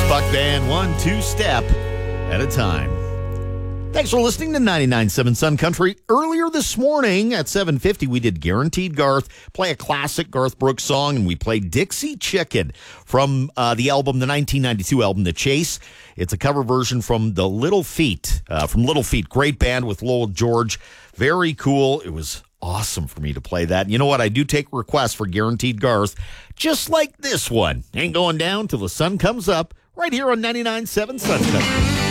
Buck Band, one, two-step at a time. Thanks for listening to 99.7 Sun Country. Earlier this morning at 7:50, we did Guaranteed Garth, play a classic Garth Brooks song, and we played Dixie Chicken from the 1992 album, The Chase. It's a cover version from the Little Feat, Great band with Lowell George. Very cool. It was awesome for me to play that. You know what? I do take requests for Guaranteed Garth, just like this one. Ain't going down till the sun comes up, right here on 99.7 Sun Country.